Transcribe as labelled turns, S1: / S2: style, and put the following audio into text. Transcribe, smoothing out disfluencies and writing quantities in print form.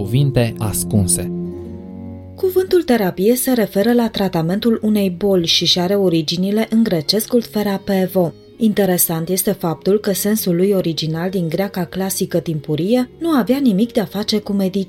S1: cuvinte ascunse.
S2: Cuvântul terapie se referă la tratamentul unei boli și are originile în grecescul therapevo. Interesant este faptul că sensul lui original din greaca clasică timpurie nu avea nimic de a face cu medicină.